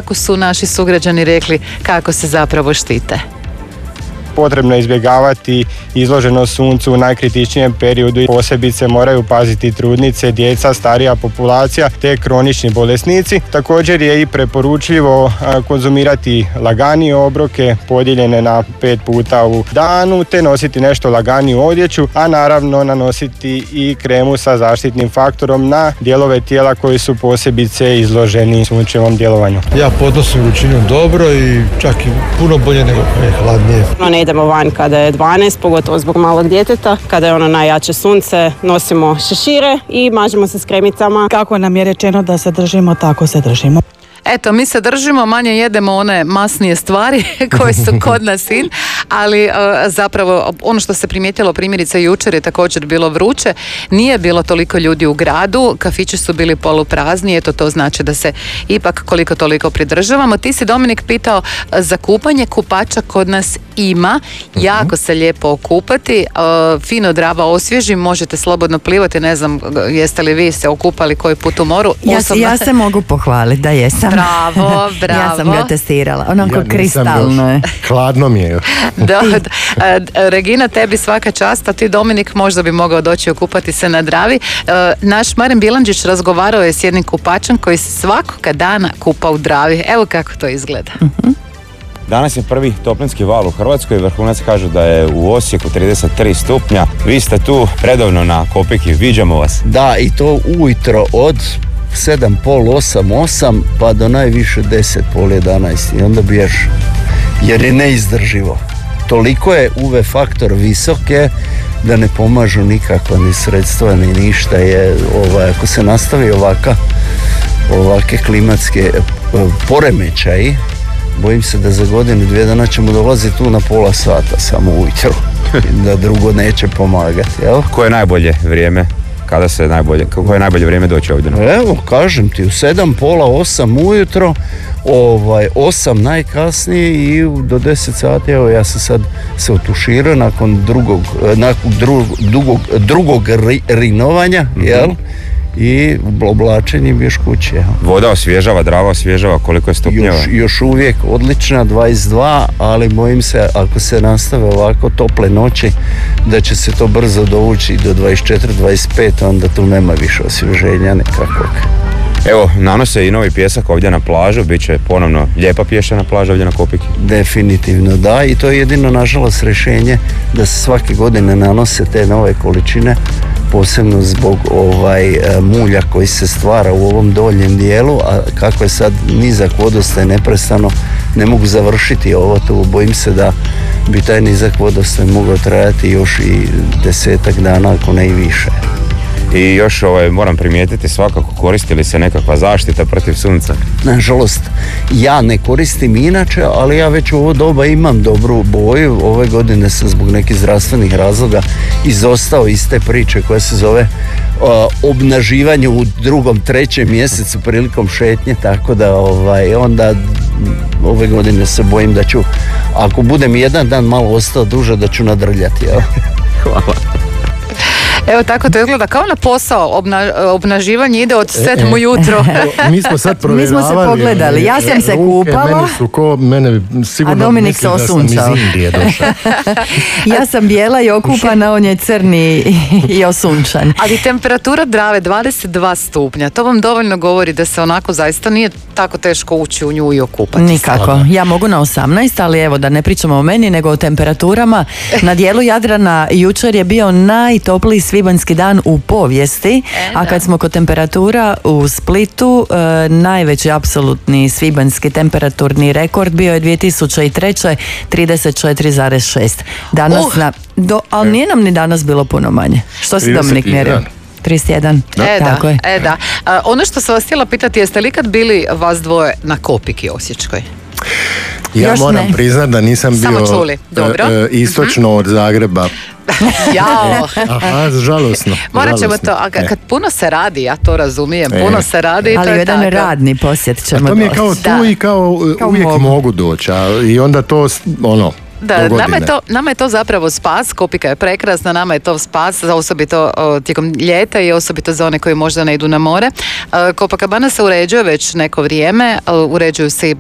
kako su naši sugrađani rekli kako se zapravo štite. Potrebno je izbjegavati izloženost suncu u najkritičnijem periodu. Posebice moraju paziti trudnice, djeca, starija populacija te kronični bolesnici. Također je i preporučljivo konzumirati laganije obroke podijeljene na 5 puta u danu te nositi nešto laganiju odjeću, a naravno nanositi i kremu sa zaštitnim faktorom na dijelove tijela koji su posebice izloženi sunčevom djelovanju. Ja podnosim vrućinu dobro i čak i puno bolje nego kad je hladnije. Ne idemo van kada je 12, pogotovo zbog malog djeteta. Kada je ono najjače sunce, nosimo šešire i mažemo se s kremicama. Kako nam je rečeno da se držimo, tako se držimo. Eto, mi se držimo, manje jedemo one masnije stvari koje su kod nas in, ali zapravo ono što se primijetilo primjerice jučer je također bilo vruće, nije bilo toliko ljudi u gradu, kafići su bili poluprazni, eto to znači da se ipak koliko toliko pridržavamo. Ti si, Dominik, pitao za kupanje, kupača kod nas ima, jako se lijepo okupati, fino Drava osvježi, možete slobodno plivati, ne znam jeste li vi se okupali koji put u moru. Ja se mogu pohvaliti da jesam. Bravo. Ja sam ga testirala, onako kristalno je. Hladno mi je. Regina, tebi svaka čast, a ti, Dominik, možda bi mogao doći okupati se na Dravi. Naš Marin Bilandžić razgovarao je s jednim kupačem koji se svakoga dana kupa u Dravi. Evo kako to izgleda. Danas je prvi toplinski val u Hrvatskoj, vrhunac kažu da je u Osijeku 33 stupnja. Vi ste tu redovno na Kopiki, viđamo vas. Da, i to ujutro od 7, pol, 8 pa do najviše 10, pol 11 i onda biješ, jer je neizdrživo. Toliko je UV faktor visoke da ne pomažu nikakva ni sredstva ni ništa. Ako se nastavi ovake klimatske poremećaji, bojim se da za godinu, 2 dana ćemo dolaziti tu na pola sata samo ujutro, da drugo neće pomagati. Jel? Koje je najbolje vrijeme? Kako je najbolje vrijeme doći ovdje? Evo, kažem ti, u 7, pola 8 ujutro, 8 najkasnije i do 10 sati, evo ja sam sad se otuširao nakon drugog rinovanja, jel? I oblačenje biješ kuće. Voda osvježava, Drava osvježava, koliko je stupnjeva? Još uvijek odlična, 22, ali bojim se ako se nastave ovako tople noći da će se to brzo dovući do 24, 25, onda tu nema više osvježenja nekakvog. Evo, nanose i novi pjesak ovdje na plažu, bit će ponovno lijepa pješčana plaža ovdje na Kopiki. Definitivno da, i to je jedino nažalost rješenje da se svake godine nanose te nove količine, posebno zbog mulja koji se stvara u ovom donjem dijelu, a kako je sad nizak vodostaj neprestano, ne mogu završiti ovo tu, bojim se da bi taj nizak vodostaj mogao trajati još i 10-ak dana, ako ne i više. I još moram primijetiti, svakako koristili se nekakva zaštita protiv sunca? Nažalost, ja ne koristim inače, ali ja već u ovo doba imam dobru boju. Ove godine sam zbog nekih zdravstvenih razloga izostao iz te priče koja se zove obnaživanje u 2., 3. mjesecu prilikom šetnje, tako da onda ove godine se bojim da ću, ako budem jedan dan malo ostao duže, da ću nadrljati. Ja? Hvala. Evo tako to izgleda, kao na posao, obnaživanje ide od 7 ujutro. Mi smo sad provjeravali. Mi smo se pogledali, ja sam se kupala, mene sigurno a Dominik se misli da sam osunčao. iz Indije došao. Ja sam bijela i okupana, on je crni i osunčan. Ali temperatura Drave 22 stupnja, to vam dovoljno govori da se onako zaista nije tako teško ući u nju i okupati. Nikako, ja mogu na 18, ali evo da ne pričamo o meni nego o temperaturama. Na dijelu Jadrana jučer je bio najtopliji svibanjski dan u povijesti, a kad smo kod temperatura u Splitu, najveći apsolutni svibanjski temperaturni rekord bio je 2003. 34,6. Danas ali nije nam ni danas bilo puno manje. Što si, Dominik, mjerio? 31. Tako je. Da. Ono što sam vas htjela pitati, jeste li kad bili vas dvoje na Kopiki osječkoj? Ja moram priznat da nisam bio istočno od Zagreba. Jao. Aha, žalosno. Morat ćemo to, kad puno se radi, ja to razumijem, puno se radi i to je tako. Ali jedan radni posjet ćemo doći. To mi je kao tu i kao uvijek mogu doći, i onda to Da, nama je to zapravo spas. Kopika je prekrasna, nama je to spas, osobito tijekom ljeta i osobito za one koji možda ne idu na more. Copacabana se uređuje već neko vrijeme, uređuju se i